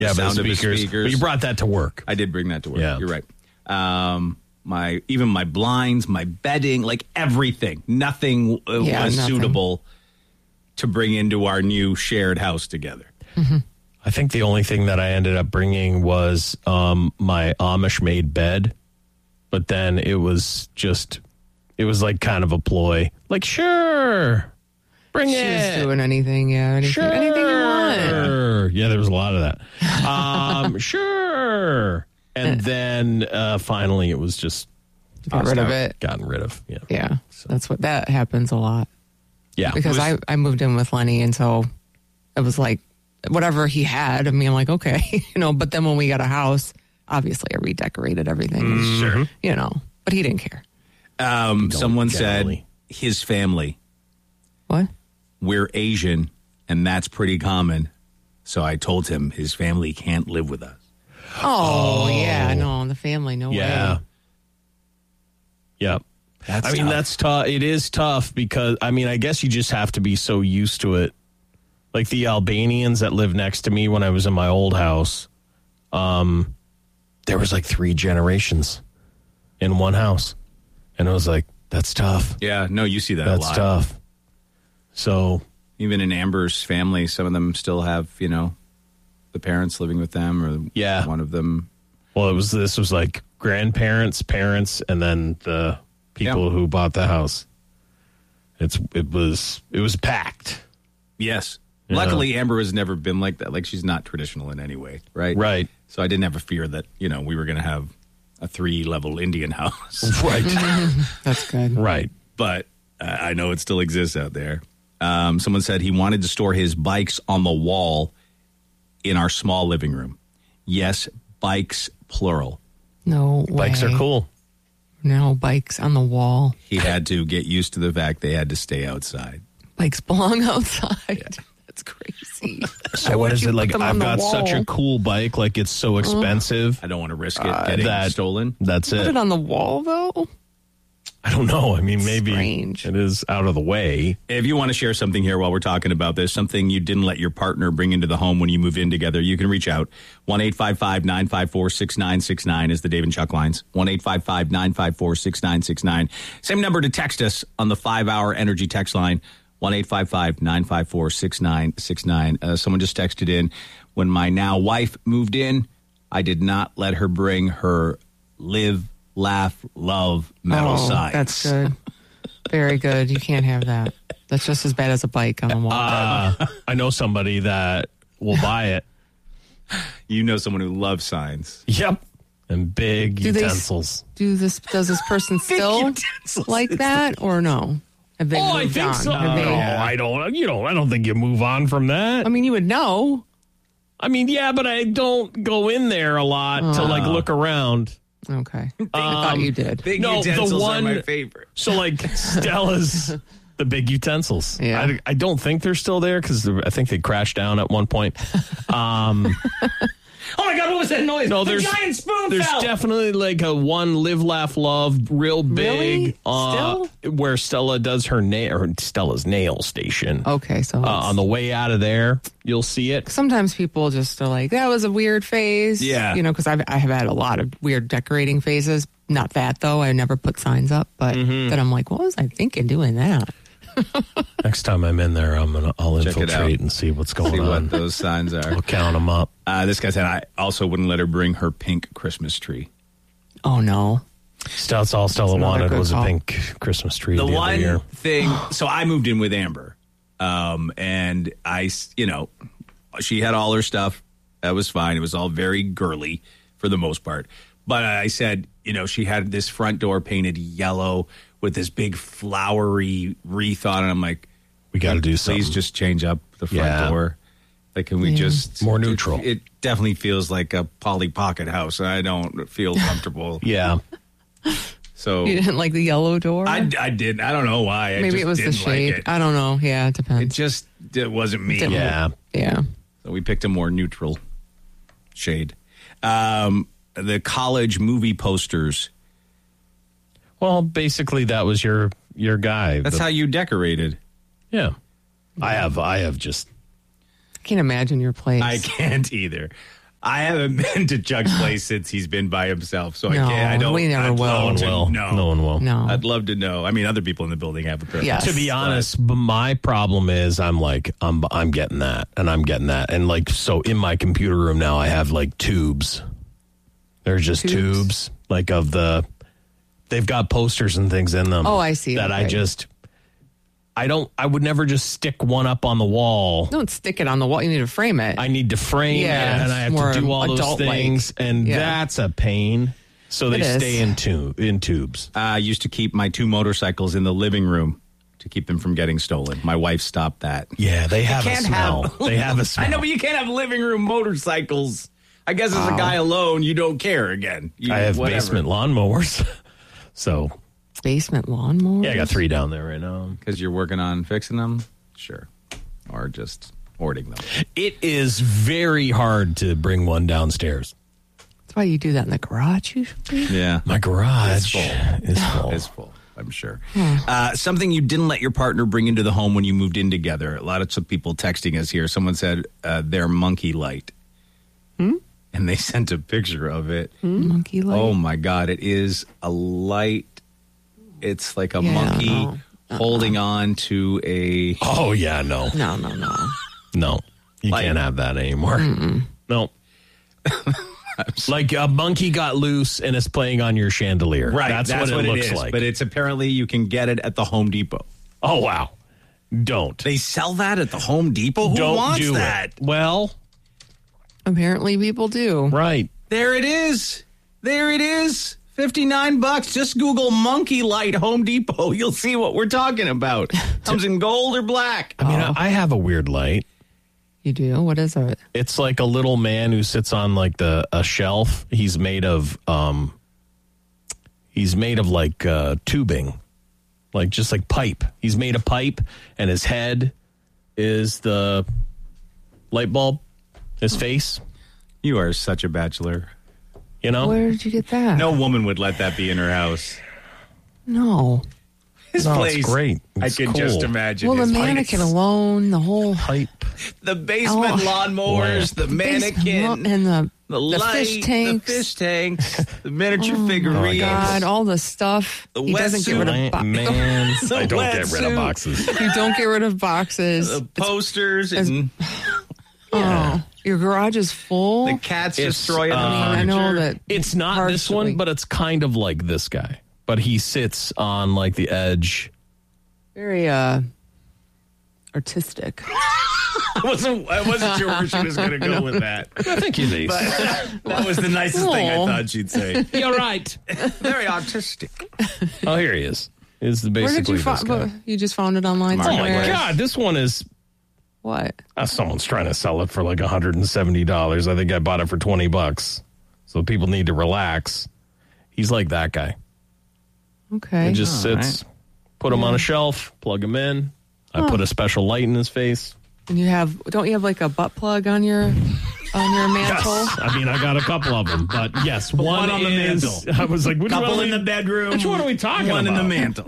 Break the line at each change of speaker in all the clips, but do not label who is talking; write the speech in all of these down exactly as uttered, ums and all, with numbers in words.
Yeah,
the
but
sound of the
speakers,
speakers.
But you brought that to work.
I did bring that to work.
Yeah.
You're right. Um, my even my blinds, my bedding, like everything. Nothing uh,
Yeah,
was
nothing.
suitable to bring into our new shared house together.
Mm-hmm.
I think the only thing that I ended up bringing was um, my Amish made bed, but then it was just, it was like kind of a ploy. Like, sure, bring
She
it.
was doing anything, yeah. Anything,
Sure.
anything you want.
Yeah, there was a lot of that. Um, sure. And then uh, finally it was just
Got rid of
out,
it.
Gotten rid of. Yeah.
Yeah, that's what, that happens a lot.
Yeah.
Because
Was-
I, I moved in with Lenny, and so it was like, whatever he had, I mean, I'm like, okay, you know, but then when we got a house, obviously I redecorated everything.
Sure.
You know, but he didn't care.
Um, someone
generally.
said his family.
What?
We're Asian, and that's pretty common. So I told him his family can't live with us.
Oh, yeah, no, the family, no
Yeah.
way.
Yep.
That's
I mean,
tough.
that's tough. It is tough because, I mean, I guess you just have to be so used to it. Like the Albanians that lived next to me when I was in my old house, um, there was like three generations in one house. And it was like, that's tough.
Yeah, no, you see that a
That's
lot.
tough. So,
Even in Amber's family, some of them still have, you know, the parents living with them, or
Yeah.
one of them.
well, it was, this was like grandparents, parents, and then the people
Yeah.
who bought the house. It's, it was, it was packed.
Yes.
Yeah.
Luckily, Amber has never been like that. Like, she's not traditional in any way, right?
Right.
So I didn't have a fear that, you know, we were going to have a three-level Indian house.
Right.
That's good.
Right.
But uh, I know it still exists out there. Um, someone said he wanted to store his bikes on the wall in our small living room. Yes, bikes, plural.
No way.
Bikes are cool.
No, bikes on the wall.
He had to get used to the fact they had to stay outside.
Bikes belong outside. That's crazy.
So what is it like? I've got such a
wall?
cool bike, like it's so expensive.
I don't want to risk it
Uh,
getting
that-
stolen.
That's
Put
it.
it on the wall, though?
I don't know. I mean, maybe
Strange.
it is out of the way.
If you want to share something here while we're talking about this, something you didn't let your partner bring into the home when you move in together, you can reach out. one eight five five nine five four six nine six nine is the Dave and Chuck lines. one eight five five nine five four six nine six nine. Same number to text us on the five-hour energy text line. one eight five five nine five four six nine six nine. Uh, someone just texted in, when my now wife moved in, I did not let her bring her live, laugh, love metal
oh,
signs.
That's good. Very good. You can't have that. That's just as bad as a bike on the wall.
Uh, I know somebody that will buy it.
You know someone who loves signs.
Yep. And big
Do they-
utensils.
Do this? Does this person still
utensils.
like that or no? Have they
Oh, I
moved
think
on?
so.
Have they-
No, I don't. You know, I don't think you move on from that.
I mean, you would know.
I mean, yeah, but I don't go in there a lot to like look around.
Okay. I thought you did.
Big
No, the
utensils
one-
are my favorite.
So like Stella's the big utensils.
Yeah.
I, I don't think they're still there because I think they crashed down at one point. Um,
Oh my God, what was that noise?
no,
the
there's
giant spoon
there's
fell.
definitely like a one live, laugh, love, real big.
Really?
Uh, where Stella does her nail or Stella's nail station.
Okay, so
Uh,
it's-
on the way out of there, you'll see it.
sometimes people just are like, that was a weird phase.
Yeah.
You know, because I've I have had a lot of weird decorating phases. Not that though. I never put signs up, but
Mm-hmm.
then I'm like, what was I thinking doing that?
Next time I'm in there, I'm gonna I'll
Check it
infiltrate
out.
and see what's going
See
on.
what those signs are.
I'll count them up.
Uh, this guy said I also wouldn't let her bring her pink Christmas tree.
Oh no.
That's all Stella
another
wanted
good
was
call.
a pink Christmas tree
The
the, other
one
year.
thing, so I moved in with Amber, um, and I, s- you know, she had all her stuff. That was fine. It was all very girly for the most part. But I said, you know, she had this front door painted yellow with this big flowery wreath on it. I'm like,
We got to do
please
something.
just change up the front
Yeah.
door. Like, can we
Yeah.
just
More neutral.
It, it definitely feels like a Polly Pocket house. I don't feel comfortable.
Yeah.
So
You didn't like the yellow door?
I, I didn't. I don't know why. I
Maybe
just
it was the
didn't
shade.
Like it.
I don't know. Yeah, it
It
depends.
just it wasn't me.
Didn't-
Yeah.
yeah.
So we picked a more neutral shade. Um, the college movie posters.
Well, basically, that was your your guy.
That's
The-
how you decorated.
Yeah. I have. I have just.
I can't imagine your place.
I can't either. I haven't been to Chuck's place since he's been by himself, so
No,
I can't. I don't.
we never
I'd
will.
love
No one
to
will.
know.
No one will.
No.
I'd love to know. I mean, other people in the building have a preference.
Yes.
To be honest, but my problem is I'm like I'm I'm getting that and I'm getting that and like so in my computer room now I have like tubes. There's just
Tubes?
tubes, like of the. They've got posters and things in them.
Oh, I see.
That I
Okay.
just. I don't. I would never just stick one up on the wall.
Don't stick it on the wall. You need to frame it.
I need to frame
Yeah,
it, and I have
more
to do all those
adult-like.
things, and
Yeah.
that's a pain. So they
It is.
stay in tu- in tubes.
I used to keep my two motorcycles in the living room to keep them from getting stolen. My wife stopped that.
Yeah, they have a
can't
smell.
have-
They have a smell.
I know, but you can't have living room motorcycles. I guess as a guy alone, you don't care again. You,
I have
whatever.
basement lawnmowers, so
Basement lawnmower.
yeah, I got three down there right now.
Because you're working on fixing them? Sure. Or just hoarding them.
It is very hard to bring one downstairs.
That's why you do that in the garage usually.
Yeah.
My garage
It's full.
is full.
It's full, I'm sure. Uh, something you didn't let your partner bring into the home when you moved in together. A lot of some people texting us here. Someone said uh, their monkey light.
Hmm?
And they sent a picture of it.
Monkey light.
Oh, my God. It is a light. It's like a
Yeah,
monkey
no.
holding on to a...
Oh yeah, no,
No, no, no.
no, you
Like-
can't have that anymore. No. Like a monkey got loose and is playing on your chandelier.
Right,
That's, what, it looks
is.
like.
But it's apparently you can get it at the Home Depot.
Oh wow. Don't.
They sell that at the Home Depot? Who
Don't
wants
do
that?
it. Well,
Apparently people do.
right.
There it is. There it is. fifty-nine bucks. Just Google monkey light Home Depot. You'll see what we're talking about. Comes in gold or black.
I mean,
Oh.
I have a weird light.
You do? What is it?
It's like a little man who sits on like the a shelf. He's made of um he's made of like uh tubing. Like just like pipe. He's made of pipe and his head is the light bulb. His face,
You are such a bachelor.
you know?
Where did you get that?
No woman would let that be in her house.
No.
His
No,
place.
it's great.
I
It's
can
cool.
just imagine.
Well, the
his
mannequin
place.
alone, the whole
Pipe.
The basement
Oh.
lawnmowers, the
basement
mannequin,
and the
the,
the
light,
fish tanks.
the fish tanks, the miniature
Oh
figurines.
my God, all the stuff.
The
he doesn't get rid
wetsuit.
of bo-
Man,
The
I don't get rid of
wetsuit.
boxes.
You don't get rid of boxes.
The posters
it's-
and
Oh, your garage is full.
the cats
It's,
destroying
uh,
the
I mean, I know
furniture.
that
It's not this
partially.
one, but it's kind of like this guy. But he sits on like the edge.
Very uh artistic.
I wasn't, I wasn't sure where she was going to go with that.
I think he's ace.
That was the nicest thing I
Aw.
thought she'd say.
You're right.
Very artistic.
Oh, here he is. Is
Where did
basically
you
this
find?
guy.
You just found it online
Oh my
Oh my
somewhere.
God, this one is.
What?
Uh, someone's trying to sell it for like one hundred seventy dollars. I think I bought it for twenty bucks. So people need to relax. He's like that guy.
Okay.
He just
All
sits, put him on a shelf, plug him in. I put a special light in his face.
And you have? Don't you have like a butt plug on your on your mantle?
Yes. I mean, I got a couple of them, but yes, one,
one on the
is,
mantle.
I was like, which
Couple
one
in
are
the
we-
bedroom.
Which one are we talking
One in
about?
the mantle.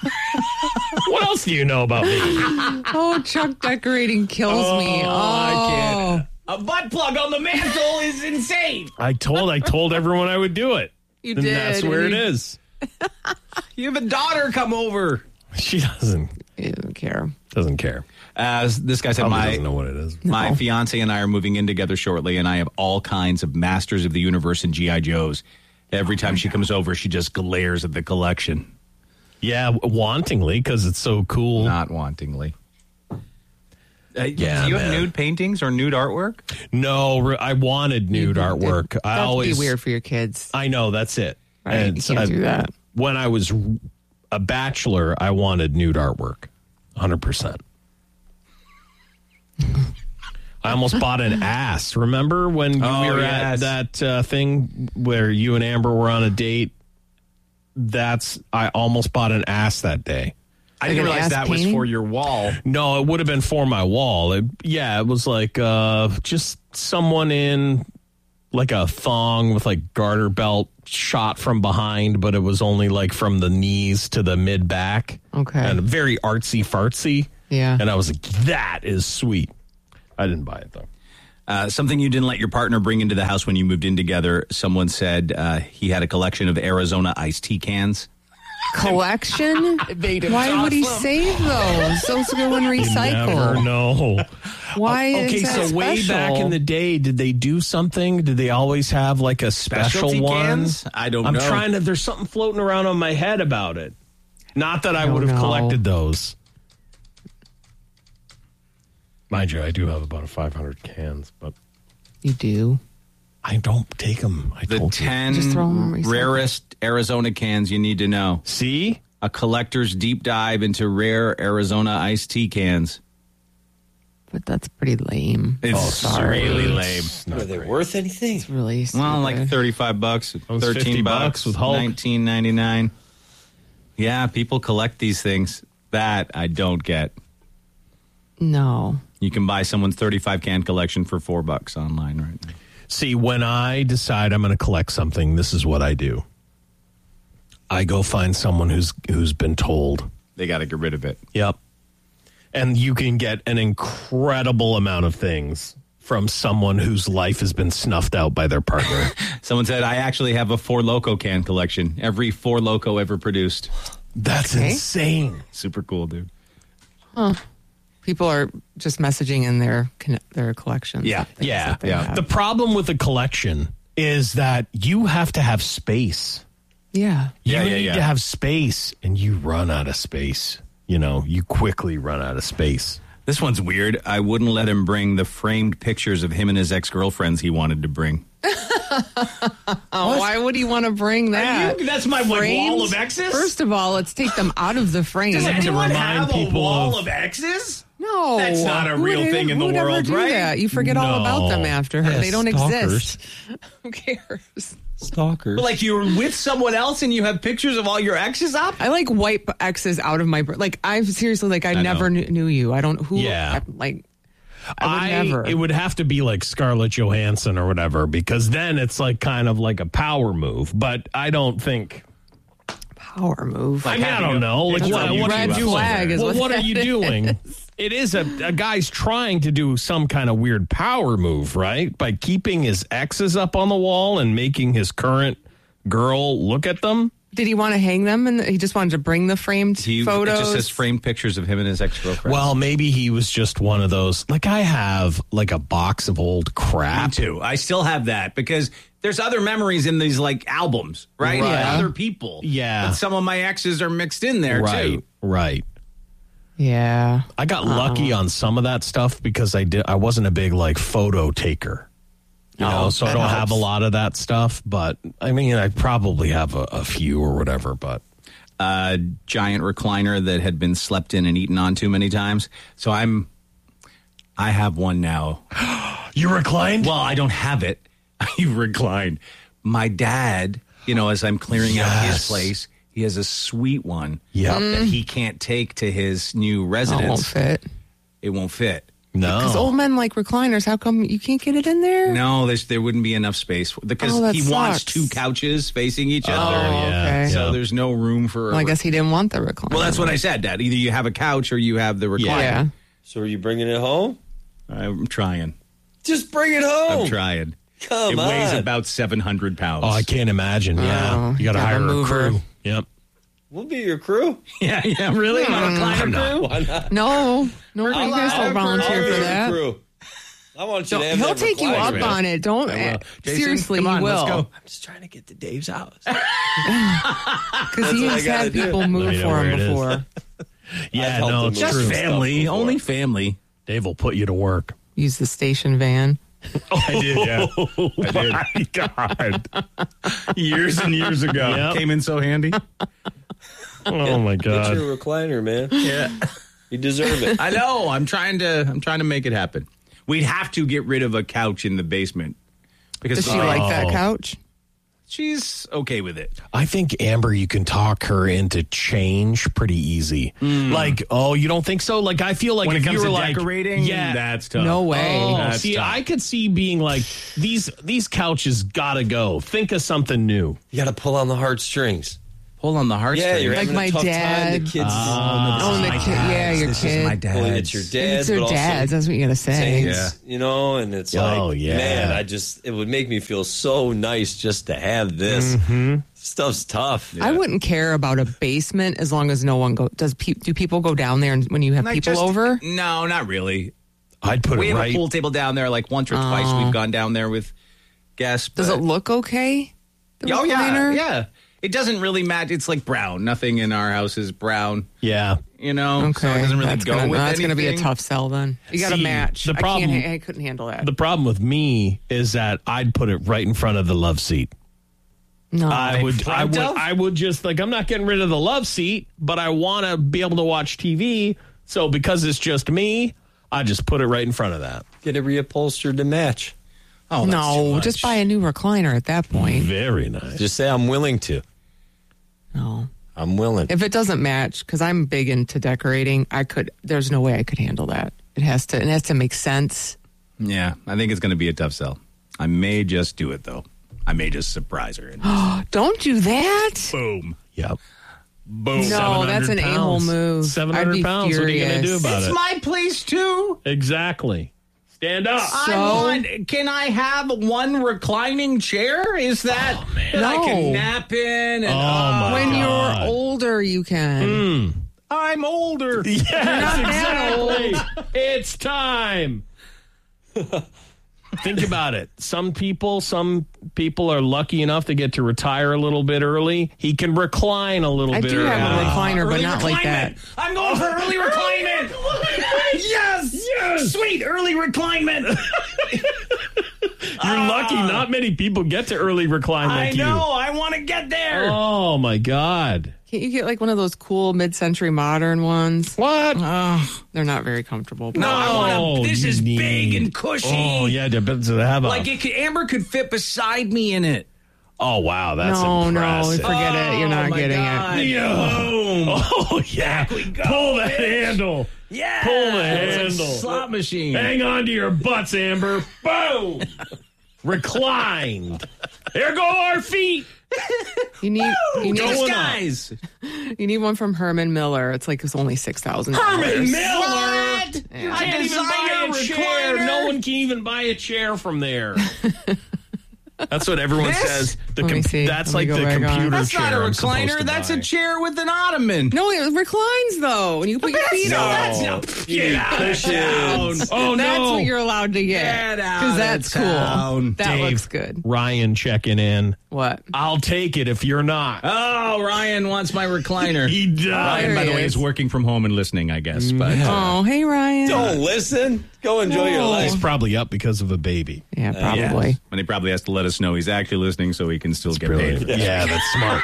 What else do you know about me?
Oh, Chuck decorating kills me. Oh,
I can't. A butt plug on the mantle is insane.
I told I told everyone I would do it.
You
and
did.
that's where it
You-
is.
You have a daughter come over.
She doesn't
You don't care.
doesn't care.
As this guy said,
Probably
my
doesn't know what it is.
my fiance and I are moving in together shortly, and I have all kinds of Masters of the Universe and G I Joes. Every time she comes over, she just glares at the collection,
Yeah, wantingly because it's so cool.
not wantingly. Uh,
Yeah,
do you have
man.
nude paintings or nude artwork?
No, re- I wanted nude artwork. I
That'd
always
be weird for your kids.
I know that's it.
Right, you
so
can't
I-
do that.
When I was a bachelor, I wanted nude artwork, one hundred percent. I almost bought an ass. Remember when you
Oh,
we were
yes.
at that uh, thing where you and Amber were on a date? That's I almost bought an ass that day.
I
Like
didn't
an
realize
ass
that was
painting?
for your wall.
No, it would have been for my wall. It, yeah, it was like uh, just someone in like a thong with like garter belt shot from behind, but it was only like from the knees to the mid back.
Okay.
And very artsy fartsy.
Yeah.
And I was like, that is sweet. I didn't buy it though.
Uh, something you didn't let your partner bring into the house when you moved in together. Someone said uh, he had a collection of Arizona iced tea cans.
Collection? Why would he save those? Those go and recycle.
You never know.
Why
okay,
is that
so way
special?
back in the day, did they do something? Did they always have like a special
Specialty
one?
cans? I don't
I'm
know.
trying to. There's something floating around on my head about it. Not that I,
I don't
would have
know.
collected those. Mind you, I do have about a five hundred cans, but
You do?
I don't take them. I
The
told
ten
Just throw 'em in recycle.
rarest Arizona cans you need to know.
you. See,
A collector's deep dive into rare Arizona iced tea cans.
But that's pretty lame.
It's
Oh, sorry.
really lame.
It's not
Are they
great.
worth anything?
It's really stupid.
Well, like thirty-five bucks,
was
thirteen
fifty
bucks
bucks with Hulk.
nineteen ninety-nine. Yeah, people collect these things. That I don't get.
No.
You can buy someone's thirty-five can collection for four bucks online right now.
See, when I decide I'm going to collect something, this is what I do. I go find someone who's who's been told.
They got to get rid of it.
Yep. And you can get an incredible amount of things from someone whose life has been snuffed out by their partner.
Someone said, I actually have a Four Loko can collection. Every Four Loko ever produced.
That's
Okay.
insane.
Super cool, dude.
People are just messaging in their conne- their collections.
Yeah,
of things
Yeah.
that they
yeah.
have.
The problem with a collection is that you have to have space.
yeah.
You
Yeah, yeah,
need
yeah.
to have space, and you run out of space. You know, you quickly run out of space.
This one's weird. I wouldn't let him bring the framed pictures of him and his ex-girlfriends he wanted to bring.
Oh, why would he want to bring that?
that's my
Frames?
wall of exes?
First of all, let's take them out of the frame.
Does anyone
to
have
remind
a wall
of,
of exes?
no,
That's not a
Who
real
would-
thing in
who
the
would ever
world,
do
right?
that? You forget all about them
No.
after her.
Yeah,
they don't
stalkers.
exist. Who cares?
Stalkers.
Like you're with someone else and you have pictures of all your exes up?
I like wipe exes out of my br- like. I seriously like. I,
I
never
know.
knew, knew you. I don't. Who?
Yeah.
I, like. I would never.
It would have to be like Scarlett Johansson or whatever, because then it's like kind of like a power move. But I don't think.
power move.
I mean, I don't know. Like,
It's
what,
a
what are
red
you doing?
flag is
well,
what
what are
that
you doing? It is a, a guy's trying to do some kind of weird power move, right? By keeping his exes up on the wall and making his current girl look at them.
Did he want to hang them? And he just wanted to bring the framed
He,
photos.
It just says framed pictures of him and his ex-girlfriends.
Well, maybe he was just one of those. Like, I have like a box of old
Me
crap.
too. I still have that because there's other memories in these like albums, right?
Right.
Of other people.
Yeah.
But some of my exes are mixed in there
Right,
too.
right.
yeah.
I got lucky on some of that stuff because I did. I wasn't a big like photo taker. You
Oh,
know, so I
that
don't have a
helps.
lot of that stuff, but I mean, I probably have a, a few or whatever, but
A giant recliner that had been slept in and eaten on too many times. So I'm, I have one now.
you reclined?
Well, I don't have it. I recline. My dad, you know, as I'm clearing out his
Yes.
place, he has a sweet one
Yep.
that he can't take to his new
That won't
residence.
fit.
It won't fit.
Because
No.
old men like recliners. How come you can't get it in there?
No, there's, there wouldn't be enough space because
Oh, that
he wants
sucks.
two couches facing each
Oh,
other.
yeah.
okay.
So
Yeah.
there's no room for. a
Well, I
re-
guess he didn't want the recliner.
Well, that's what I said, Dad. Either you have a couch or you have the recliner.
Yeah.
So are you bringing it home?
I'm trying.
Just bring it home.
I'm trying.
Come
it weighs
on.
about seven hundred pounds.
Oh, I can't imagine. Yeah.
Oh,
You got to
have a
hire a,
mover.
crew. Yep.
We'll be your crew.
Yeah, yeah, really?
Hmm.
On a recliner crew?
Why not?
No, no, you guys
I'll
don't volunteer
be
for
your
that.
Crew. I want you
Don't-
to have
he'll
that
take you
recliner,
up
man.
on it. Don't.
I will. Jason,
Seriously,
come on,
he will.
let's go.
I'm just trying to get to Dave's house.
Because
what I
he's
gotta
had
do.
people
Let
move
me know
for
where
him
it is.
before.
Yeah,
I've helped
no,
him
it's
move
true.
stuff
Family,
before.
only family.
Dave will put you to work.
Use the station van.
Oh, I did, yeah. I did.
My God.
Years and years ago.
Yep.
Came in so handy.
Oh, my
Get
God.
your recliner, man.
Yeah.
You deserve it.
I know. I'm trying to I'm trying to make it happen. We'd have to get rid of a couch in the basement. Because
Does she like that
Oh.
couch?
she's okay with it.
I think, Amber, you can talk her into change pretty easy. Like, oh, you don't think so? Like, I feel like
When
if
it comes
you were
to
like,
decorating,
yeah,
that's tough.
No way.
Oh,
That's
see,
tough.
I could see being like, these these couches gotta go. Think of something new.
You got to pull on the heartstrings.
pull on the heartstrings.
Yeah, you're
Like
having
my
a tough
dad.
time. The kids.
Oh, and the kid, yeah, your
This
kid.
is my dad's.
Well, it's your
If
dad's,
it's their
but also
dads, that's what you gotta say.
Saints, you know, and it's
Oh,
like,
yeah.
man, I just, it would make me feel so nice just to have this. Stuff's tough.
I wouldn't care about a basement as long as no one go. Does pe- do people go down there and when you have
Like,
people
just-
over?
No, not really.
I'd put
We
it
have
right.
a pool table down there like once or twice. We've gone down there with guests.
Does
but-
it look okay? The
Oh, yeah.
recliner?
Yeah. It doesn't really match. It's like brown. Nothing in our house is brown,
Yeah.
you know?
Okay,
So it doesn't really
that's
go
gonna,
with
that's
anything.
gonna be a tough sell then. You got to
See,
match.
the problem-
I, can't, I couldn't handle that.
The problem with me is that I'd put it right in front of the love seat.
no,
I would, I
front
would,
of?
I would just like, I'm not getting rid of the love seat, but I want to be able to watch T V. So because it's just me, I just put it right in front of that.
Get it reupholstered to match.
Oh, that's too
no,
much.
just buy a new recliner at that point.
Very nice.
Just say, I'm willing to.
No,
I'm willing.
if it doesn't match, because I'm big into decorating, I could. There's no way I could handle that. It has to. It has to make sense.
Yeah, I think it's going to be a tough sell. I may just do it, though. I may just surprise her. And
Don't do that.
boom.
Yep. Boom.
No, that's an a-hole move.
seven
I'd
hundred
be
pounds. What are you going to do
furious.
about
It's
it?
my place, too.
Exactly. Stand up.
So-
I want, can I have one reclining chair? Is that that I
No.
can nap in? And,
Oh, my
When
God.
you're older, you can.
I'm older.
Yes,
that
exactly. It's time. Think about it. Some people, some people are lucky enough to get to retire a little bit early. He can recline a little
I
bit
do
early.
have a recliner, but
Early
not like that.
reclinement. I'm going for early reclinement. yes, yes, sweet early reclinement.
You're lucky. Not many people get to early recline
I
like
know.
you.
I want to get there.
Oh my God.
Can't you get like one of those cool mid-century modern ones?
What?
Oh,
They're not very comfortable.
no, I want
No,
to. This
you
is
need-
big and cushy.
Oh yeah, to to have a.
Like it could, Amber could fit beside me in it.
oh wow, that's
No, no,
impressive.
forget it. You're not
Oh, my
getting
God.
it.
Yeah.
Boom.
Oh yeah.
we go,
Pull that
bitch.
handle.
Yeah.
Pull the
It's a
handle.
slot machine.
Hang on to your butts, Amber. Boom. Reclined. There go our feet.
You need you need
Going up.
Guys.
you need one from Herman Miller. It's like it's only six thousand.
Herman Miller.
What?
You
I
can't even buy a chair. No one can even buy a chair from there. That's what everyone
This?
says. The
Let me
com-
see.
That's
Let me
like
go
the
back on.
computer
That's
chair.
not a
I'm supposed
recliner.
to
That's
buy.
a chair with an ottoman.
No, it reclines though, and you put your feet
no,
up.
that's
No.
not. Get out of town.
Oh
That's
no.
what you're allowed to get.
Get out
Because
of
that's
town.
cool. That
Dave.
looks good.
Ryan checking in.
What?
I'll take it if you're not.
Oh, Ryan wants my recliner.
He does.
Ryan, by the way,
There he
is
is.
working from home and listening, I guess. But uh,
Oh, hey Ryan.
Don't listen. Go enjoy your
No.
life.
He's probably up because of a baby.
Yeah, probably.
and he probably has to let us know he's actually listening so he can still get
Brilliant.
paid.
Yeah, that's smart.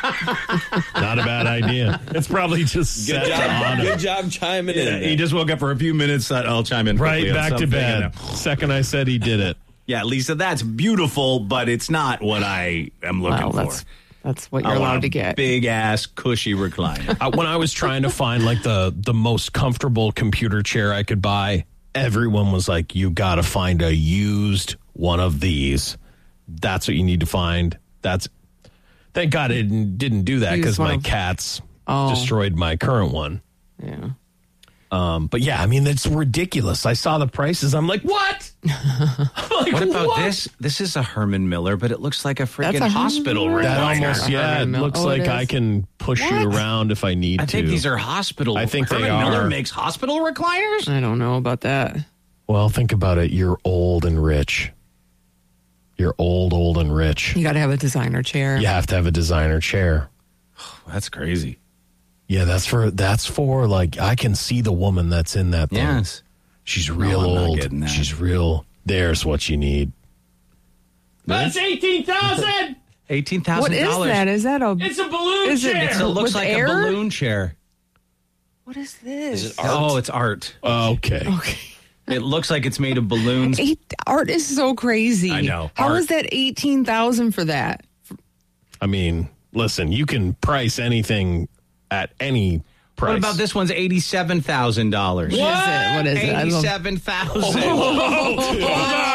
Not a bad idea. It's probably just
Good
set to
job.
auto.
Good job chiming in.
He just woke up for a few minutes. uh, I'll chime in
Right
quickly on
back to
something,
bed.
and, uh,
Second I said he did it.
Yeah, Lisa, that's beautiful, but it's not what I am looking
Well,
for.
that's that's what
I
you're
want
allowed
a
to get.
Big ass cushy recliner.
Uh, when I was trying to find like the the most comfortable computer chair I could buy, everyone was like, "You got to find a used one of these. That's what you need to find." That's thank God it didn't, didn't do that
Used
because
one
my
of-
cats
Oh.
destroyed my current one.
Yeah.
Um, but yeah, I mean it's ridiculous. I saw the prices. I'm like, what? I'm like,
What about
what?
this? This is a Herman Miller, but it looks like a freaking
That's a
hospital
Herman
recliner.
Miller?
That
Like
almost
a
yeah. It
Herman Miller.
looks
Oh, it
like I
is?
can push you
What?
around if I need
I
to.
think these are hospital.
I think they
Herman
are.
Miller makes hospital recliners.
I don't know about that.
Well, think about it. You're old and rich. You're old, old and rich.
You got to have a designer chair.
You have to have a designer chair.
That's crazy.
Yeah, that's for that's for like I can see the woman that's in that thing.
Yes.
She's real
I'm not
old.
getting that.
She's real. There's what you need. That's eighteen thousand.
Eighteen thousand
What is
dollars.
that? Is that a?
It's a balloon
Is it-
chair.
it's
It looks
with
like
air?
a balloon chair.
What is this?
Is it art?
Oh, it's art.
Okay.
Okay.
It looks like it's made of balloons.
Eight, art is so crazy.
I know.
How
Art.
is that eighteen thousand for that?
I mean, listen, you can price anything at any price.
What about this one's eighty-seven thousand dollars?
What is it? What is it? I don't-
Eighty-seven thousand.
Hold on.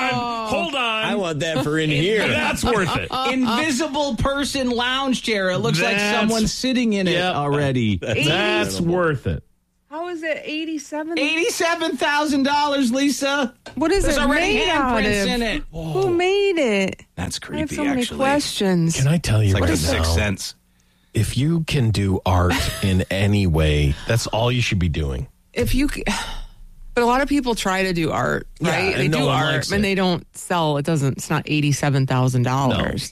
hold on.
I want that for in here.
That's worth it.
Invisible person lounge chair. It looks like
That's-
someone's sitting in it
Yep.
already.
That's worth it.
How is it eighty-seven?
eighty-seven thousand dollars, Lisa.
What is
There's
it
already
made out
handprints
of?
in it.
Who made it?
That's
I
creepy,
have so many
actually.
questions.
Can I tell you
It's like
right
a sixth
now?
sense.
If you can do art in any way, that's all you should be doing.
If you, c- but a lot of people try to do art,
Yeah,
right?
and
they
no
do
one
art,
likes
and
it.
they don't sell. It doesn't. It's not eighty-seven thousand dollars.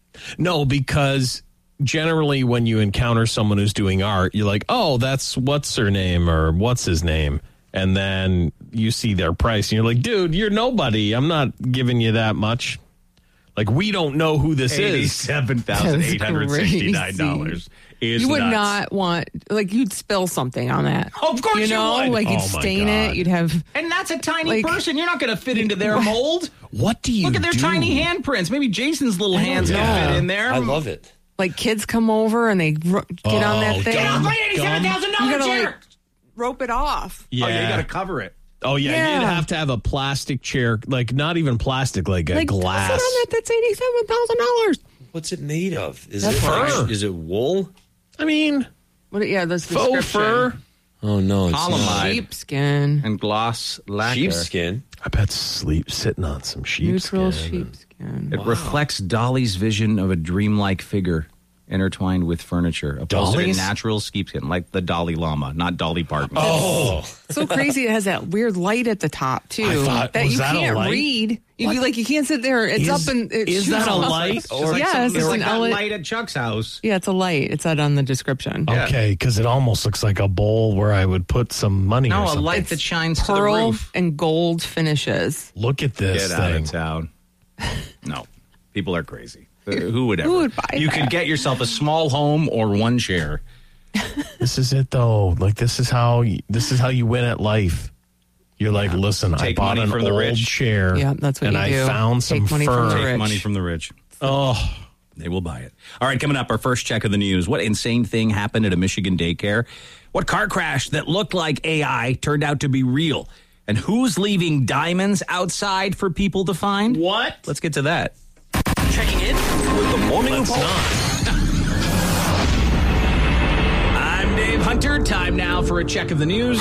No, because generally when you encounter someone who's doing art, you're like, oh, that's what's her name or what's his name. And then you see their price and you're like, dude, you're nobody. I'm not giving you that much. Like, we don't know who this is.
eighty-seven thousand eight hundred sixty-nine dollars is
You would
nuts.
not want, like, you'd spill something on that.
Of course
you
you
know,
would.
like you'd
Oh, my
stain
God.
it. You'd have
And that's a tiny
Like-
person. You're not going to fit into their mold.
What do you
Look at their
do?
tiny handprints. Maybe Jason's little hands
know.
can fit in there.
I love it.
like kids come over and they ro- get on
Oh,
that thing.
Get off my
eighty-seven thousand
You
dollars
gotta
chair.
like rope it off.
Yeah.
Oh, yeah, you got to cover it.
Oh, yeah,
Yeah.
You'd have to have a plastic chair, like not even plastic, like a
Like
glass.
sit on that. That's eighty-seven thousand dollars.
What's it made of? Is
That's
it
fur.
Is it wool?
I mean,
What? Yeah, that's the
faux
description.
fur.
Oh no, it's
Polymer.
not.
Sheepskin.
And gloss lacquer.
Sheepskin.
I bet sleep sitting on some sheepskin.
Neutral sheepskin.
It reflects Dolly's vision of a dreamlike figure intertwined with furniture. Upholstered in
Dolly's?
natural sheepskin, like the Dolly Llama, not Dolly Parton.
Oh,
So crazy. It has that weird light at the top too.
I thought-
that
was
you
that a
can't
light?
read. You be like you can't sit there. It's
Is-
up and it
is
shoots
that a
off.
light?
It's like
Yes,
some-
it's
it's like
an
that
L E D.
light at Chuck's house.
Yeah, it's a light. It said on the description.
Yeah.
okay, because it almost looks like a bowl where I would put some money or
No, a
something.
light that shines to the
Pearl
roof.
and gold finishes.
Look at this
Get out
thing.
of town. No, people are crazy. Uh, Who would ever?
Who would buy
you
that?
could get yourself a small home or one chair.
This is it, though. Like this is how you, this is how you win at life. You're like, listen, I
Take
bought
money
an
from the
old
rich.
chair.
Yeah, that's what
and
you
I
do.
found some
Take money from the
fur.
rich.
Take money from the rich.
Oh,
They will buy it. All right, coming up, our first check of the news. What insane thing happened at a Michigan daycare? What car crash that looked like A I turned out to be real? And who's leaving diamonds outside for people to find?
what?
Let's get to that.
Checking in with the morning
Let's
report.
not.
I'm Dave Hunter. Time now for a check of the news.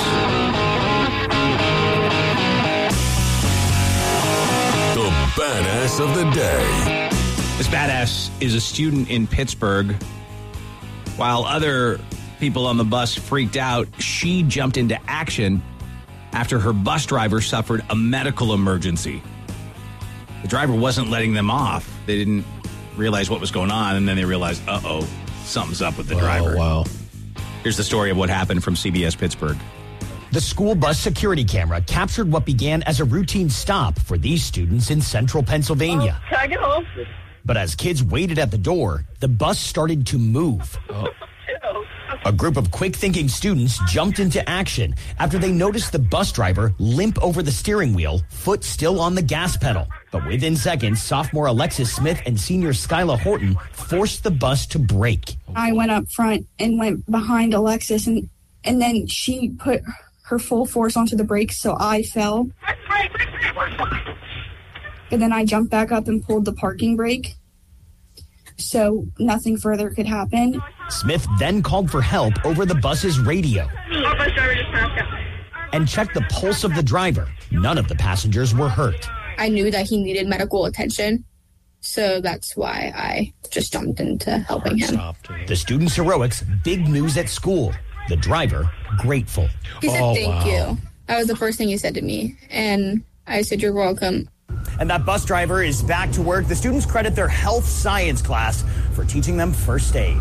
The badass of the day.
This badass is a student in Pittsburgh. While other people on the bus freaked out, she jumped into action after her bus driver suffered a medical emergency. The driver wasn't letting them off. They didn't realize what was going on, and then they realized, uh-oh, something's up with the driver.
Oh, wow.
Here's the story of what happened from C B S Pittsburgh.
The school bus security camera captured what began as a routine stop for these students in central Pennsylvania.
Tag it home.
But as kids waited at the door, the bus started to move. A group of quick-thinking students jumped into action after they noticed the bus driver limp over the steering wheel, foot still on the gas pedal. But within seconds, sophomore Alexis Smith and senior Skyla Horton forced the bus to brake.
I went up front and went behind Alexis, and and then she put her full force onto the brakes, so I fell. And then I jumped back up and pulled the parking brake, so nothing further could happen.
Smith then called for help over the bus's radio
Our bus driver just passed out.
and checked the pulse of the driver. None of the passengers were hurt.
I knew that he needed medical attention, so that's why I just jumped into helping him.
The students' heroics, big news at school. The driver, grateful.
He said,
Oh,
thank
wow.
you. That was the first thing he said to me, and I said, you're welcome.
And that bus driver is back to work. The students credit their health science class for teaching them first aid.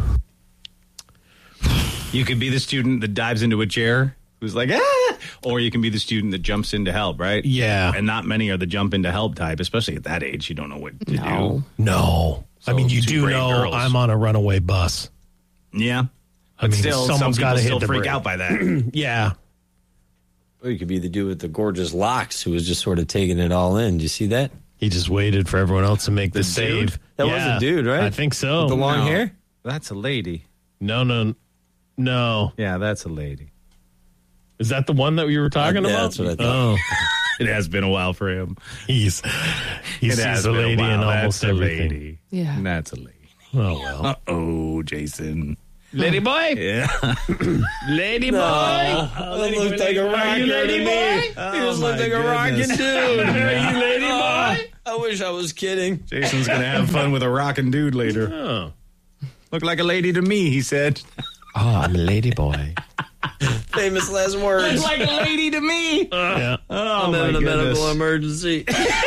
You could be the student that dives into a chair who's like, ah, or you can be the student that jumps in to help, right?
Yeah.
And not many are the jump into help type, especially at that age. You don't know what to
No.
No. I
So,
mean, you
two
do
brave
know
girls.
I'm on a runaway bus.
do. Yeah.
I
But
mean,
still, some
someone's
people
got to
still
hit the
freak
brake.
out by that.
Yeah.
Or you could be the dude with the gorgeous locks who was just sort of taking it all in. Do you see that?
He just waited for everyone else to make the,
The
save.
dude? That was
Yeah.
a dude, right?
I think so.
With the long
No.
hair?
That's a lady.
No, no, no.
Yeah, that's a lady.
Is that the one that we were talking
Uh, yeah,
about?
that's what I thought.
Oh,
It has been a while for him.
He's he
It
sees
has
a
been a
lady
while.
in
That's
almost
a
everything.
lady.
Yeah.
That's a lady.
Oh well.
Uh-oh, Jason.
Lady boy.
Yeah.
Lady boy.
I looked like a rocket
lady
to
boy?
me.
Oh,
He just looked
my
like a rocket
goodness.
dude.
Are you lady
Oh,
boy?
I wish I was kidding.
Jason's going to have fun with a rockin' dude later.
Oh.
Look like a lady to me, he said.
Oh, I'm a lady boy.
Famous last words.
Like a lady to me.
Yeah.
Oh,
I'm
my
in a
goodness.
medical emergency.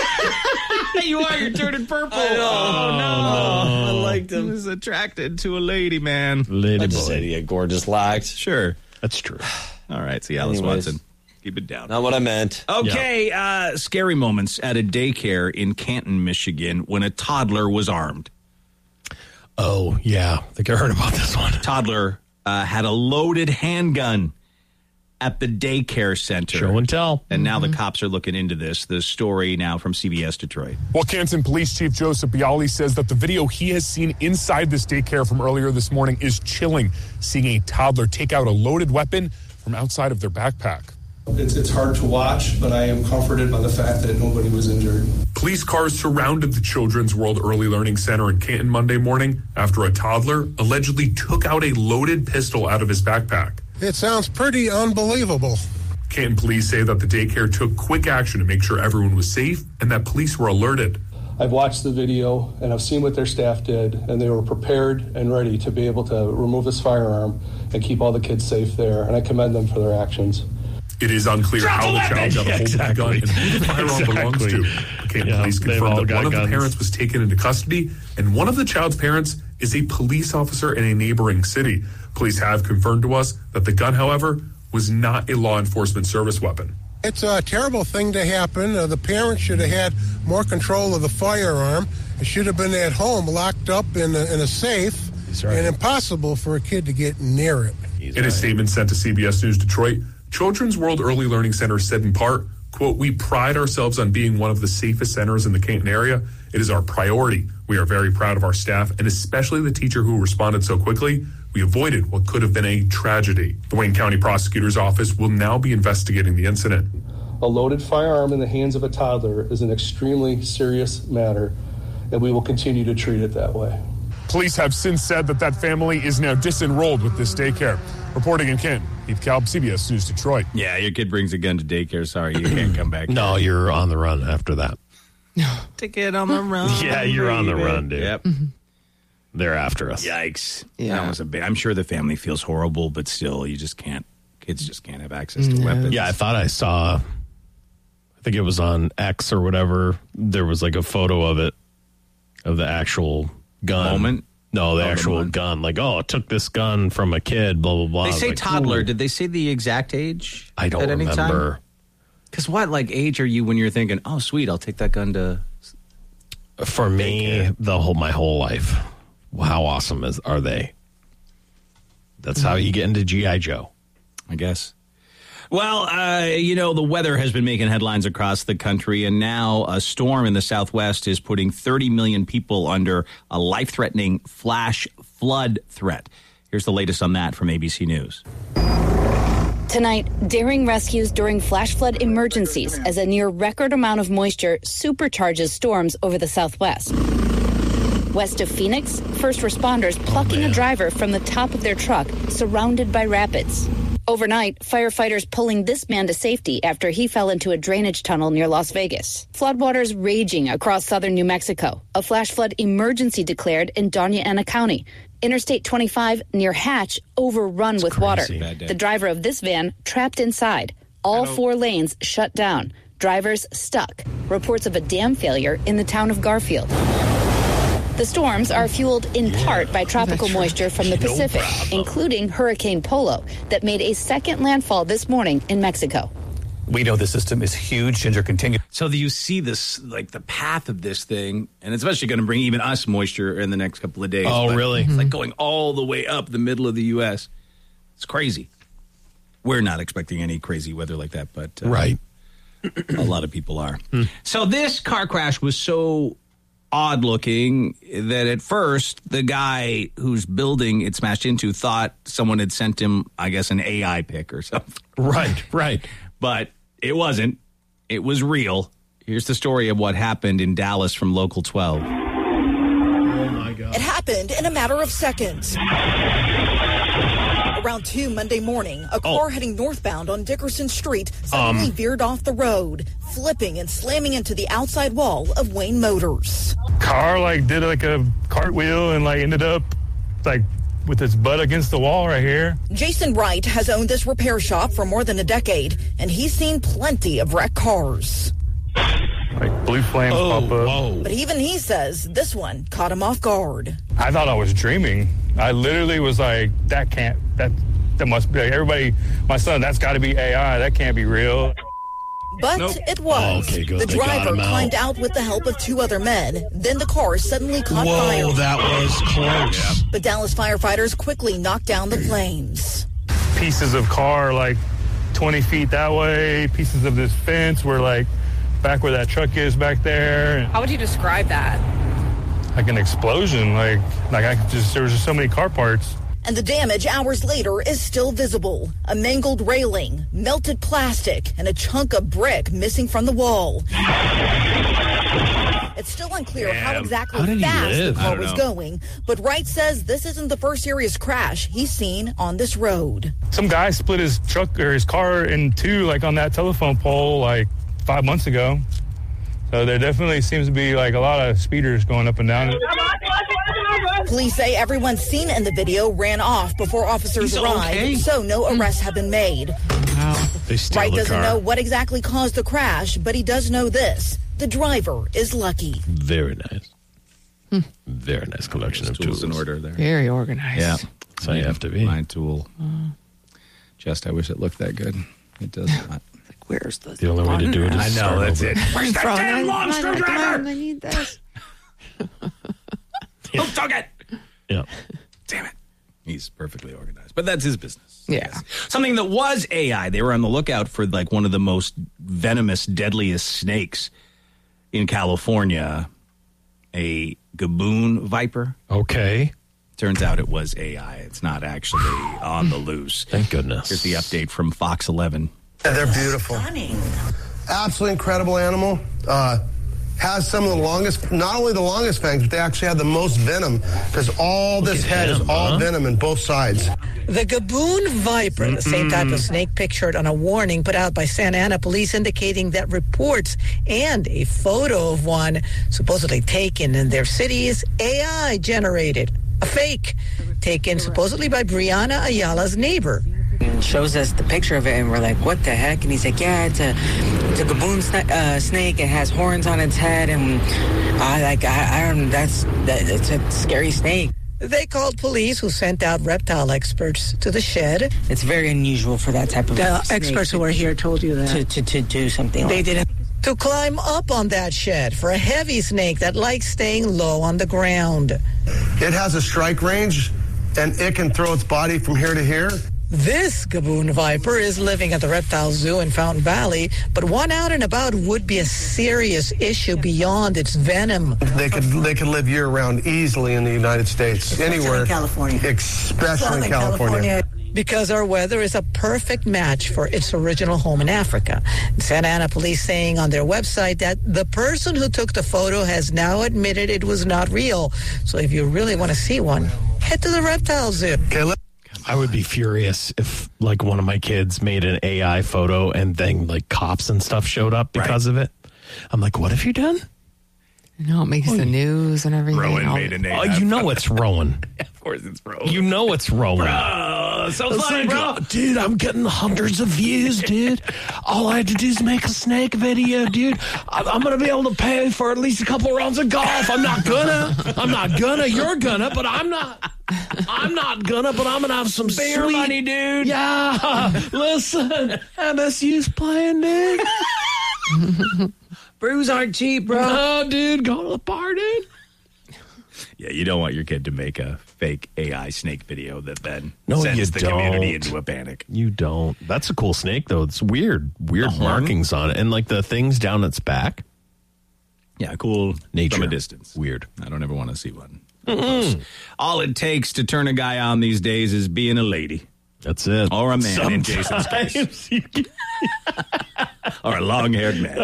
You are. You're turning purple.
I know.
Oh, no.
I liked
He
him.
was attracted to a lady, man.
Lady
I just said
boy.
he had gorgeous locks.
Sure.
That's true.
All right. See, Alice
Anyways.
Watson. Keep it down.
Not what I meant.
Okay. Uh, scary moments at a daycare in Canton, Michigan, when a toddler was armed.
Oh, yeah. I think I heard about this one.
Toddler uh, had a loaded handgun at the daycare center.
Show and tell.
And now the cops are looking into this. The story now from C B S Detroit.
Well, Canton Police Chief Joseph Bialy says that the video he has seen inside this daycare from earlier this morning is chilling, seeing a toddler take out a loaded weapon from outside of their backpack.
It's, it's hard to watch, but I am comforted by the fact that nobody was injured.
Police cars surrounded the Children's World Early Learning Center in Canton Monday morning after a toddler allegedly took out a loaded pistol out of his backpack.
It sounds pretty unbelievable.
Canton police say that the daycare took quick action to make sure everyone was safe and that police were alerted.
I've watched the video and I've seen what their staff did, and they were prepared and ready to be able to remove this firearm and keep all the kids safe there, and I commend them for their actions.
It is unclear how the child got a hold
Exactly.
of the gun and who the firearm
Exactly.
belongs to. Canton
Yeah,
police
they've all
confirmed that
got
one of
guns.
the parents was taken into custody, and one of the child's parents is a police officer in a neighboring city. Police have confirmed to us that the gun, however, was not a law enforcement service weapon.
It's a terrible thing to happen. Uh, the parents should have had more control of the firearm. It should have been at home, locked up in a, in a safe,
right.
and impossible for a kid to get near it.
He's
In a
right.
statement sent to C B S News Detroit, Children's World Early Learning Center said in part, quote, "We pride ourselves on being one of the safest centers in the Canton area. It is our priority. We are very proud of our staff and especially the teacher who responded so quickly. We avoided what could have been a tragedy." The Wayne County Prosecutor's Office will now be investigating the incident.
A loaded firearm in the hands of a toddler is an extremely serious matter, and we will continue to treat it that way.
Police have since said that that family is now disenrolled with this daycare. Reporting in Canton, Heath Kalb, C B S News Detroit.
Yeah, your kid brings a gun to daycare. Sorry, you can't come back.
No, you're on the run after that.
Ticket on the run.
Yeah, you're on the
baby.
run, dude.
Yep.
They're after us.
Yikes.
Yeah.
That was a big, I'm sure the family feels horrible, but still, you just can't. Kids just can't have access to weapons.
Yeah, I thought I saw, I think it was on X or whatever. There was like a photo of it, of the actual gun.
Moment?
No, the
Oh, the
actual
moment.
gun. Like, oh, it took this gun from a kid, blah, blah, blah.
They
I was
say
like,
toddler.
ooh.
Did they say the exact age?
I don't
at any
remember.
Because what, like, age are you when you're thinking, oh, sweet, I'll take that gun to.
For me, the whole my whole life. How awesome is are they? That's how you get into G I. Joe.
I guess. Well, uh, you know, the weather has been making headlines across the country, and now a storm in the Southwest is putting thirty million people under a life-threatening flash flood threat. Here's the latest on that from A B C News.
Tonight, daring rescues during flash flood emergencies as a near record amount of moisture supercharges storms over the Southwest. West of Phoenix, first responders plucking a driver from the top of their truck, surrounded by rapids. Overnight, firefighters pulling this man to safety after he fell into a drainage tunnel near Las Vegas. Floodwaters raging across southern New Mexico. A flash flood emergency declared in Doña Ana County. Interstate twenty-five near Hatch overrun with water.
Bad day.
The driver of this van trapped inside. All four lanes shut down. Drivers stuck. Reports of a dam failure in the town of Garfield. The storms are fueled in part by tropical moisture from the Pacific, including Hurricane Polo, that made a second landfall this morning in Mexico.
We know the system is huge and are continuing.
So you see this, like the path of this thing, and it's especially going to bring even us moisture in the next couple of days.
Oh,
But
really?
It's like going all the way up the middle of the U S. It's crazy. We're not expecting any crazy weather like that, but uh,
Right.
a lot of people are. So this car crash was so odd looking that at first the guy whose building it smashed into thought someone had sent him, I guess, an A I pic or something.
Right, right.
But it wasn't. it was real. Here's the story of what happened in Dallas from Local twelve.
Oh, my God.
It happened in a matter of seconds. Around two Monday morning, a car oh. heading northbound on Dickerson Street suddenly um. veered off the road, flipping and slamming into the outside wall of Wayne Motors.
Car like did like a cartwheel and like ended up like with its butt against the wall right here.
Jason Wright has owned this repair shop for more than a decade, and he's seen plenty of wrecked cars.
Like blue flames oh, pop up.
Whoa. But even he says this one caught him off guard.
I thought I was dreaming. I literally was like, that can't, that that must be, like, everybody, my son, that's got to be A I. That can't be real.
But
nope.
it was.
Oh, okay, good.
The
They
driver
got
climbed
out.
out with the help of two other men. Then the car suddenly caught
Whoa,
fire.
that was close.
But Dallas firefighters quickly knocked down the flames.
Pieces of car like twenty feet that way, pieces of this fence were like back where that truck is back there.
How would you describe that?
Like an explosion, like like I could just, there was just so many car parts.
And the damage hours later is still visible. A mangled railing, melted plastic, and a chunk of brick missing from the wall. It's still unclear
Damn.
how exactly
How did he
fast
live?
the
I
car
don't
was
know.
going, but Wright says this isn't the first serious crash he's seen on this road.
Some guy split his truck or his car in two, like on that telephone pole, like five months ago. So there definitely seems to be like a lot of speeders going up and down.
Police say everyone seen in the video ran off before officers
He's
arrived,
okay.
so no arrests have been made.
Wow. They steal
Wright
the
doesn't
car.
know what exactly caused the crash, but he does know this. The driver is lucky.
Very nice. Hmm. Very nice collection of tools.
Tools in order there.
Very organized.
Yeah.
That's how you have to be.
My tool. Uh, Just, I wish it looked that good. It does not.
Like, where's the
The only way to do it is
I know,
start
that's
over.
it.
Where's
that damn long screwdriver?
I need this.
Who took it?
Yeah.
Damn it. He's perfectly organized. But that's his business.
Yeah.
Yes. Something that was A I. They were on the lookout for like one of the most venomous, deadliest snakes in California. A gaboon viper.
Okay.
Turns out it was A I. It's not actually on the loose.
Thank goodness.
Here's the update from Fox eleven.
Yeah, they're beautiful.
Stunning.
Absolutely incredible animal. Uh, has some of the longest, not only the longest fangs, but they actually have the most venom because all
Look
this
at
head
him,
is all
huh?
venom in both sides.
The gaboon viper, the same type of snake pictured on a warning put out by Santa Ana police indicating that reports and a photo of one supposedly taken in their city is A I generated. A fake taken supposedly by Brianna Ayala's neighbor.
Shows us the picture of it, and we're like, what the heck? And he's like, yeah, it's a, it's a gaboon sna- uh, snake. It has horns on its head, and I like, I, I don't, that's, that, it's a scary snake.
They called police, who sent out reptile experts to the shed.
It's very unusual for that type of
The
snake
experts who were here told you that.
to, to, to do something
They
like
didn't. To climb up on that shed for a heavy snake that likes staying low on the ground.
It has a strike range, and it can throw its body from here to here.
This gaboon viper is living at the Reptile Zoo in Fountain Valley, but one out and about would be a serious issue beyond its venom.
They could they could live year round easily in the United States,
Especially
anywhere,
in California.
especially
Southern
in California.
Because our weather is a perfect match for its original home in Africa. Santa Ana police saying on their website that the person who took the photo has now admitted it was not real. So if you really want to see one, head to the Reptile Zoo.
Okay, let-
I would be furious if, like, one of my kids made an A I photo and then, like, cops and stuff showed up because of it. I'm like, what have you done?
No, it makes the news and everything.
Rowan
All-
made an A I.
Oh, you know it's Rowan.
Of course it's Rowan.
You know it's Rowan.
Bro, so
It's
funny,
like,
bro.
oh, dude, I'm getting hundreds of views, dude. All I had to do is make a snake video, dude. I, I'm going to be able to pay for at least a couple rounds of golf. I'm not gonna. I'm not gonna. You're gonna, but I'm not. I'm not gonna, but I'm going to have some
Bear
sweet
money, dude.
Yeah. Listen, M S U's playing, dude.
Brews aren't cheap, bro.
Oh, dude, go to the bar, dude.
Yeah, you don't want your kid to make a fake A I snake video that then
No,
sends
you
the
don't.
community into a panic.
You don't. That's a cool snake, though. It's weird. Weird
The horn?
markings on it. And, like, the things down its back.
Yeah, cool
Nature.
from a distance.
Weird.
I don't ever want to see one. All it takes to turn a guy on these days is being a lady.
That's it.
Or a man in Jason's case.
Sometimes you can-
Or a long-haired man.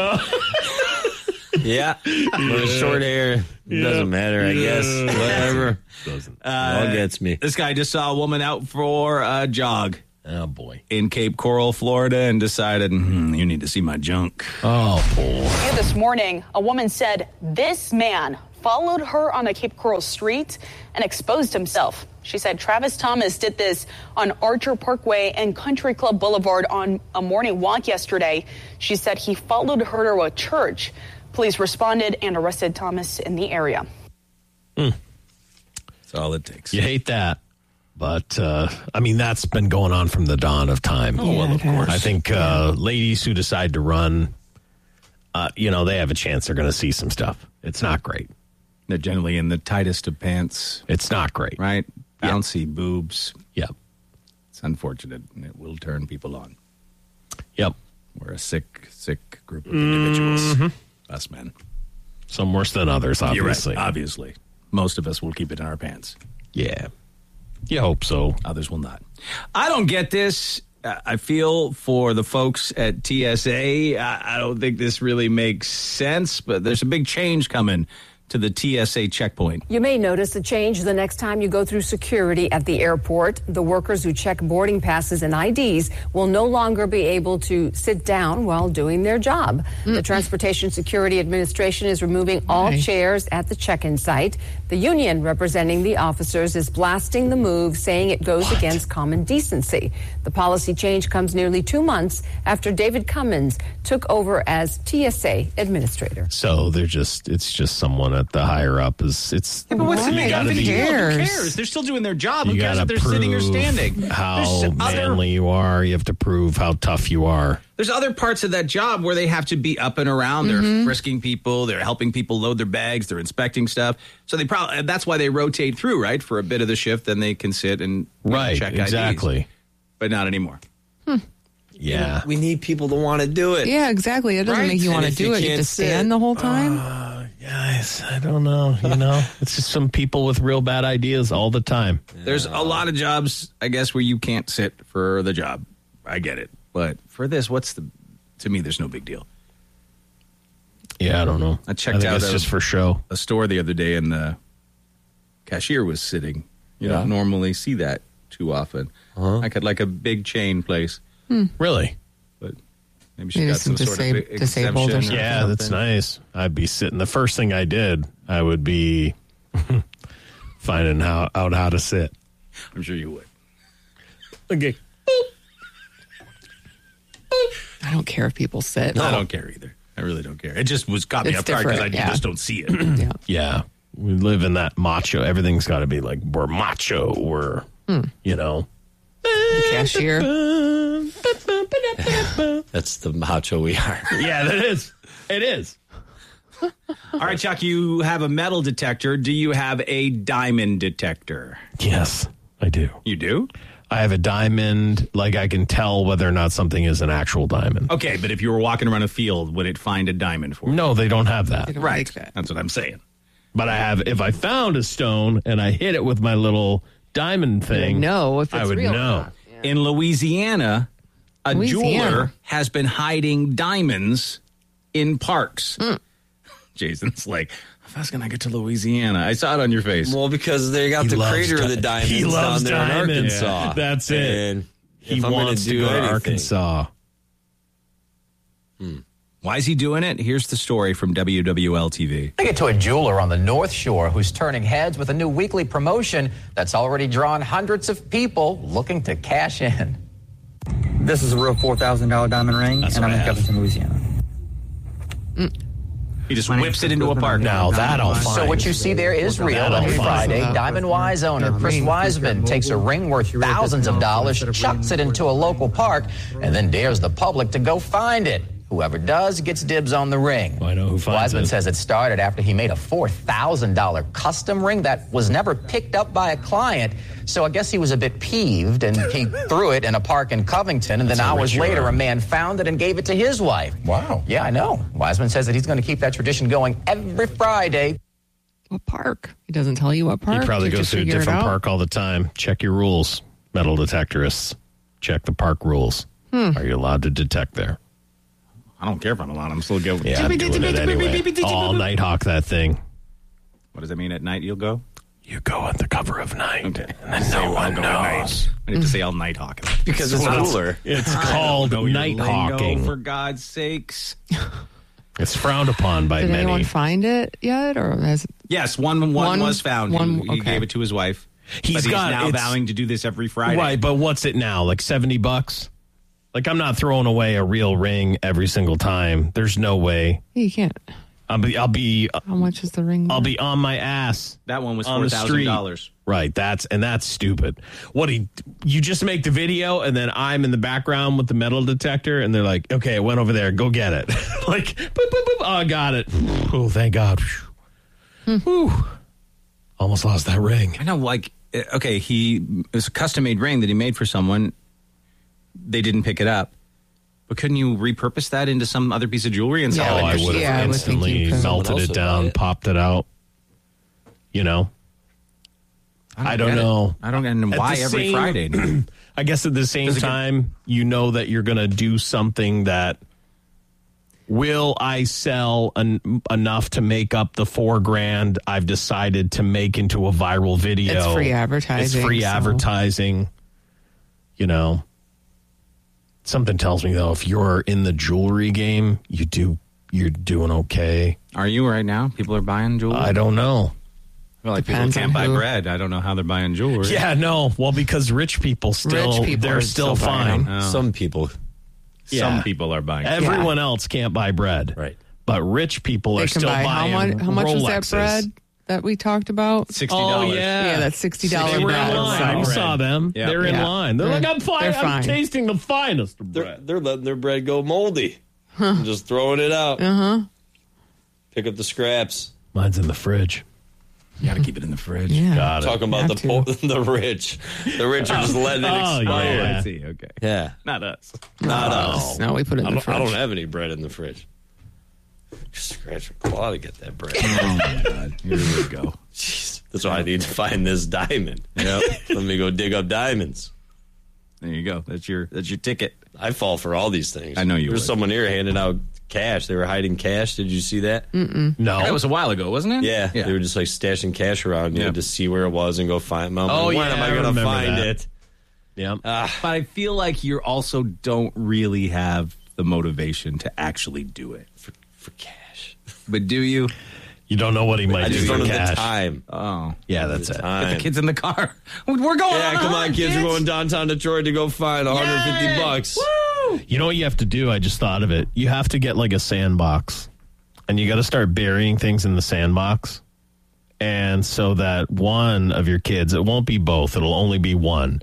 Yeah. With short hair. It doesn't matter, I guess. Whatever.
Doesn't.
Uh,
All gets me.
This guy just saw a woman out for a jog.
Oh, boy.
In Cape Coral, Florida, and decided, hmm, you need to see my junk.
Oh, boy.
Here this morning, a woman said this man followed her on a Cape Coral street and exposed himself. She said Travis Thomas did this on Archer Parkway and Country Club Boulevard on a morning walk yesterday. She said he followed her to a church. Police responded and arrested Thomas in the area.
Hmm.
That's all it takes.
You hate that. But, uh, I mean, that's been going on from the dawn of time.
Oh, well, of course.
I think uh, ladies who decide to run, uh, you know, they have a chance they're going to see some stuff. It's not great.
They're generally in the tightest of pants.
It's not great.
Right? Bouncy yep. boobs.
Yep.
It's unfortunate, and it will turn people on.
Yep.
We're a sick, sick group of individuals.
Mm-hmm.
Us men.
Some worse than others, obviously.
You're right. Obviously. Most of us will keep it in our pants.
Yeah. You hope so.
Others will not. I don't get this. I feel for the folks at T S A. I don't think this really makes sense, but there's a big change coming to the T S A checkpoint.
You may notice a change the next time you go through security at the airport. The workers who check boarding passes and I Ds will no longer be able to sit down while doing their job. Mm-hmm. The Transportation Security Administration is removing all okay. chairs at the check-in site. The union representing the officers is blasting the move, saying it goes what? against common decency. The policy change comes nearly two months after David Cummins took over as T S A administrator.
So they're just, it's just someone at the higher up is it's
yeah, but what's the big
gotta
be,
be,
Who cares? They're still doing their job. Who cares if they're sitting or standing?
How
There's
manly
other,
you are. You have to prove how tough you are.
There's other parts of that job where they have to be up and around. They're mm-hmm. frisking people. They're helping people load their bags. They're inspecting stuff. So they probably that's why they rotate through, right? For a bit of the shift, then they can sit and
right,
know, check
exactly.
I Ds. But not anymore.
Hmm.
Yeah.
We need people to want to do it.
Yeah, exactly. It doesn't
right?
make you want to do
you
it. You have to stand sit, the whole time.
Uh, guys, I don't know. You know, it's just some people with real bad ideas all the time.
Yeah. There's a lot of jobs, I guess, where you can't sit for the job. I get it. But for this, what's the, to me, there's no big deal.
Yeah, I don't know.
I checked
I think
out
it's
a,
just for show.
a store the other day and the cashier was sitting. You yeah. don't normally see that too often. Uh-huh. Like at like a big chain place.
Hmm.
Really?
But maybe she
maybe
got some
disab-
sort of
disabled
exemption.
or
yeah, that's nice. I'd be sitting. The first thing I did, I would be finding how, out how to sit.
I'm sure you would.
Okay.
I don't care if people sit.
No, I don't care either. I really don't care. It just was caught me
It's
off guard because I
different, yeah.
just don't see it.
Yeah.
Yeah. We live in that macho. Everything's got to be like, we're macho. We're,
Hmm.
you know.
The cashier.
That's the macho we are.
Yeah, that is. It is.
All right, Chuck, you have a metal detector. Do you have a diamond detector?
Yes, I do.
You do?
I have a diamond, like I can tell whether or not something is an actual diamond.
Okay, but if you were walking around a field, would it find a diamond for you?
No, they don't have that.
Don't
right.
that.
That's what I'm saying.
But I have, if I found a stone and I hit it with my little diamond thing,
know if it's
I would
real or
know.
not. Yeah.
In Louisiana, a
Louisiana.
jeweler has been hiding diamonds in parks.
Mm.
Jason's like, how fast can I get to Louisiana? I saw it on your face.
Well, because they got
He
the
loves
crater
di-
of the diamonds
he loves
down there
diamond.
in Arkansas.
Yeah, that's it.
And
He
if I'm gonna
wants to
do
go to
anything-
Arkansas.
Hmm. Why is he doing it? Here's the story from W W L T V.
I get to a jeweler on the North Shore who's turning heads with a new weekly promotion that's already drawn hundreds of people looking to cash in.
This is a real four thousand dollars diamond ring,
That's
and I'm
what I
in
have.
Covington, Louisiana.
He just
My
whips
name's
it into a
Clifton.
park.
Now that I'll
So
find.
So what you see there is real.
That'll
Every
find.
Friday,
Uh,
Diamond Wise owner
yeah,
Chris
ring,
Wiseman
feature,
takes a
mobile.
ring worth
She wrote this
thousands of
novel
dollars,
instead of
chucks it
reading
into a local park, and then dares the public to go find it. Whoever does gets dibs on the ring.
I know who finds
Wiseman
it.
says it started after he made a four thousand dollars custom ring that was never picked up by a client. So I guess he was a bit peeved, and he threw it in a park in Covington, and then
That's how
hours
rich you
later,
are.
a man found it and gave it to his wife.
Wow.
Yeah, I know. Wiseman says that he's going to keep that tradition going every Friday.
What park? He doesn't tell you what park.
He probably
Did you
goes to a
figure it
different
out?
park all the time. Check your rules, metal detectorists. Check the park rules.
Hmm.
Are you allowed to detect there?
I don't care if I'm alone. I'm still going.
Yeah, I'm doing it anyway. All night hawk that thing.
What does that mean? At night you'll go?
You go at the cover of night,
okay.
and then no one knows.
I need to say all night hawking.
Because it's cooler.
It's called night hawking.
For God's sakes.
It's frowned upon by
Did
many.
anyone find it yet? Or has
Yes, one, one,
One-
was found.
one-
he, he
okay.
gave it to his wife.
He's
but he's
got-
now
it's-
vowing to do this every Friday.
Right, but what's it now? Like seventy bucks? Like, I'm not throwing away a real ring every single time. There's no way.
you can't?
I'll be, I'll be,
How much is the ring?
I'll be on my ass.
That one was
on
four
the
thousand
street.
dollars.
Right, that's and that's stupid. What he, you just make the video, and then I'm in the background with the metal detector, and they're like, "Okay, it went over there. Go get it." Like, boop, boop, boop. Oh, I got it. Oh, thank God. Whew. Almost lost that ring.
I know, like, uh, okay, he it was a custom made ring that he made for someone. They didn't pick it up. But couldn't you repurpose that into some other piece of jewelry and
Oh,
sell it?
I would have
Yeah, I would think you
instantly
could.
melted
Someone else
it
would
down,
buy it.
popped it out. You know, I don't
get it.
know.
I don't know
At
why
the
every
same-
Friday.
I guess at the same
Does it get-
time, you know that you're going to do something that will I sell en- enough to make up the four grand I've decided to make into a viral video.
It's free advertising,
It's free
so-
advertising. You know, something tells me though, if you're in the jewelry game, you do you're doing okay.
Are you right now? People are buying jewelry?
I don't know.
Well, like
Depends
people
on
can't buy
who.
bread. I don't know how they're buying jewelry.
Yeah, no. Well, because rich people still
Rich people
they're
are
still
still buying
fine.
Oh.
Some people.
Some
Yeah.
people are buying.
Everyone else can't buy bread.
Right.
But rich people
They
are
can
still
buy how
buying
much? How much was that
Rolexes.
bread that we talked about?
sixty
Oh,
dollars.
yeah.
Yeah, that's sixty dollars.
They were
bread.
in line. I
So-
saw them.
Yeah.
They're in
Yeah.
line. They're
They're-
like, I'm fine.
they're
I'm
fine.
tasting the finest of
They're,
bread.
they're letting their bread go moldy. And just throwing it out.
Uh huh.
Pick up the scraps.
Mine's in the fridge.
You got to keep it in the fridge.
Yeah.
Got it.
Talking about
Have
the
to.
poor, the rich. The rich are just letting it
Oh,
expire.
yeah.
I see. Okay.
Yeah.
Not us.
Not
No,
us.
no, we put it in
I
the
don't, I
fridge.
don't have any bread in the fridge. Just scratch your claw to get that bread.
Oh, my God. Here we go.
Jeez. That's why I need to find this diamond.
Yep.
Let me go dig up diamonds.
There you go. That's your that's your ticket.
I fall for all these things.
I know you
There's
would.
someone here handing out cash. They were hiding cash. Did you see that?
Mm.
No.
That was a while ago, wasn't it?
Yeah, They were just like stashing cash around. You
Yep.
had to see where it was and go find them.
Oh,
when
yeah,
am I
I
going to
remember
find
that.
it?
yeah.
Ah,
But I feel like you also don't really have the motivation to actually do it.
for, for cash.
But do you?
You don't know what he might
I
do
just
for
don't have
cash.
the time.
Oh.
Yeah, that's
The
it.
time.
Get the kids in the car. We're going
Yeah,
on a
come on,
hunt,
kids. We're going downtown Detroit to go find one hundred fifty
Yay!
bucks.
Woo!
You know what you have to do? I just thought of it. You have to get like a sandbox, and you got to start burying things in the sandbox. And so that one of your kids, it won't be both, it'll only be one,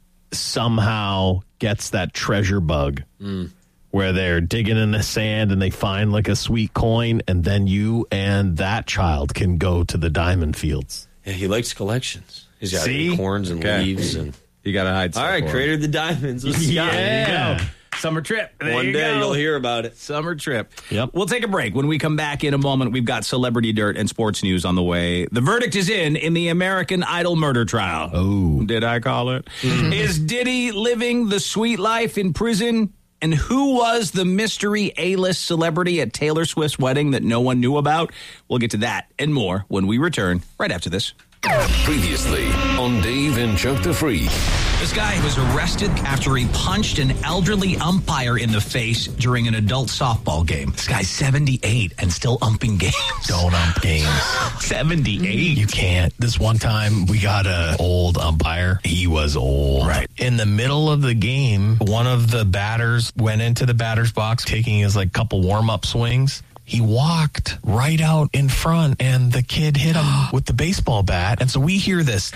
somehow gets that treasure bug where they're digging in the sand and they find like a sweet coin, and then you and that child can go to the diamond fields.
Yeah, he likes collections. He's got
See?
acorns and
Okay.
leaves. and
You got to hide
All
stuff
right,
for 'em.
creator of the diamonds. Let's
Yeah.
There you go. Summer trip. There
One
you
day
go.
you'll hear about it.
Summer trip.
Yep.
We'll take a break. When we come back in a moment, we've got celebrity dirt and sports news on the way. The verdict is in in the American Idol murder trial.
Oh.
Did I call it? Is Diddy living the sweet life in prison? And who was the mystery A-list celebrity at Taylor Swift's wedding that no one knew about? We'll get to that and more when we return right after this.
Previously on Dave and Chuck the Freak.
This guy was arrested after he punched an elderly umpire in the face during an adult softball game. This guy's seventy-eight and still umping games.
Don't ump games.
seventy-eight.
You can't. This one time we got a old umpire. He was old.
Right.
In the middle of the game, one of the batters went into the batter's box taking his like couple warm-up swings. He walked right out in front and the kid hit him with the baseball bat. And so we hear this.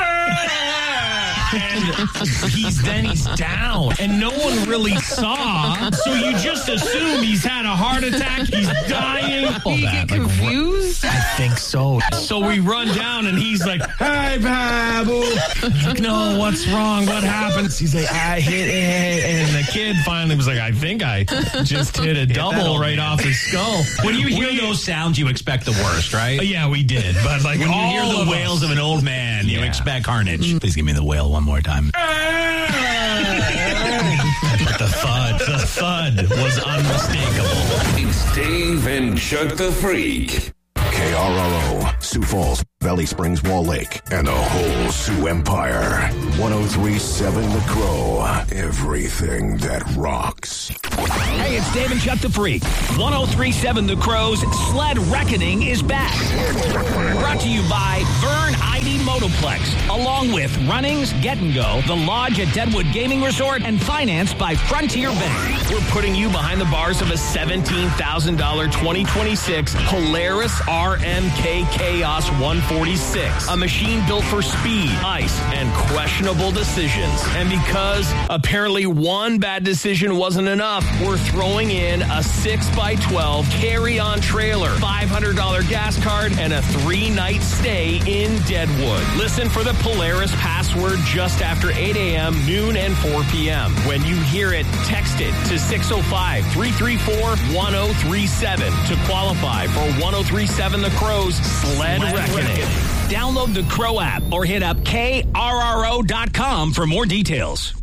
And he's then he's down, and no one really saw. So you just assume he's had a heart attack. He's dying.
Did you get confused?
I think so. So we run down, and he's like, "Hey, Babu." Like, no, what's wrong? What happened? He's like, "I hit it," and the kid finally was like, "I think I just hit a double right off his skull."
When you hear those sounds, you expect the worst, right?
Yeah, we did, but like
When you
all
hear the
of
wails
us-
of an old man, you
Yeah.
expect carnage. Please give me the wail one more time.
But the thud. The thud was unmistakable.
It's Dave and Chuck the Freak.
K R R O, Sioux Falls, Valley Springs, Wall Lake, and the whole Sioux Empire. one oh three point seven The Crow. Everything that rocks.
Hey, it's Dave and Chuck the Freak. one oh three point seven The Crow's Sled Reckoning is back. Brought to you by Vern I D Motoplex, along with Runnings, Get and Go, The Lodge at Deadwood Gaming Resort, and financed by Frontier Bank.
We're putting you behind the bars of a seventeen thousand dollars twenty twenty-six Polaris R M K Chaos one forty-six. A machine built for speed, ice, and questionable decisions. And because apparently one bad decision wasn't enough, we're throwing in a six by twelve carry-on trailer, five hundred dollars gas card, and a three-night stay in Deadwood. Listen for the Polaris password just after eight a.m., noon, and four p.m. When you hear it, text it to six oh five, three three four, one oh three seven to qualify for one oh three point seven The Crow's Sled, Sled Reckoning. Reckoning.
Download the Crow app or hit up K R R O dot com for more details.